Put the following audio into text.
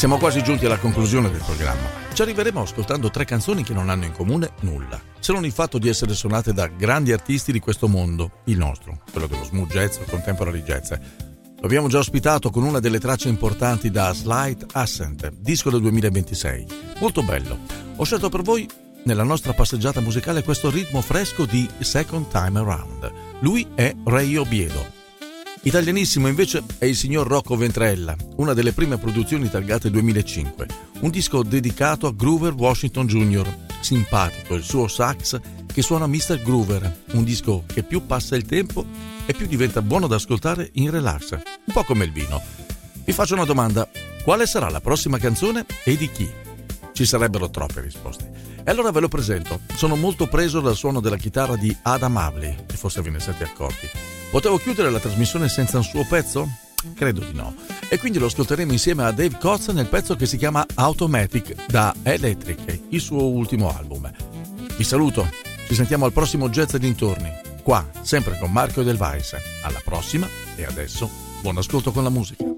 Siamo quasi giunti alla conclusione del programma. Ci arriveremo ascoltando 3 canzoni che non hanno in comune nulla, se non il fatto di essere suonate da grandi artisti di questo mondo, il nostro, quello dello smooth jazz o contemporary jazz. Lo abbiamo già ospitato con una delle tracce importanti da Slight Ascent, disco del 2026. Molto bello. Ho scelto per voi, nella nostra passeggiata musicale, questo ritmo fresco di Second Time Around. Lui è Ray Obiedo. Italianissimo invece è il signor Rocco Ventrella, una delle prime produzioni targate 2005, un disco dedicato a Grover Washington Jr., simpatico il suo sax che suona Mr. Groover, un disco che più passa il tempo e più diventa buono da ascoltare in relax, un po' come il vino. Vi faccio una domanda: quale sarà la prossima canzone e di chi? Ci sarebbero troppe risposte. E allora ve lo presento. Sono molto preso dal suono della chitarra di Adam Havley, e forse ve ne siete accorti. Potevo chiudere la trasmissione senza un suo pezzo? Credo di no. E quindi lo ascolteremo insieme a Dave Coz nel pezzo che si chiama Automatic da Electric, il suo ultimo album. Vi saluto, ci sentiamo al prossimo Jazz e dintorni, qua, sempre con Marco Del Vais. Alla prossima e adesso buon ascolto con la musica.